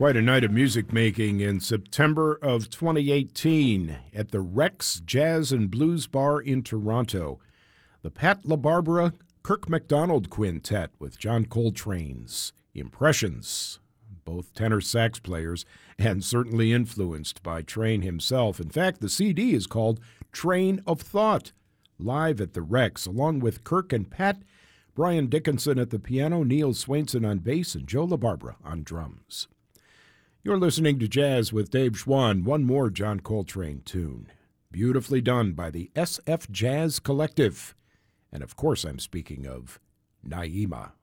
Quite a night of music making in September of 2018 at the Rex Jazz and Blues Bar in Toronto. The Pat LaBarbera Kirk MacDonald Quintet with John Coltrane's Impressions, both tenor sax players and certainly influenced by Train himself. In fact, the CD is called Train of Thought, live at the Rex, along with Kirk and Pat, Brian Dickinson at the piano, Neil Swainson on bass, and Joe LaBarbera on drums. You're listening to Jazz with Dave Schwann, one more John Coltrane tune, beautifully done by the SF Jazz Collective. And of course I'm speaking of Naima.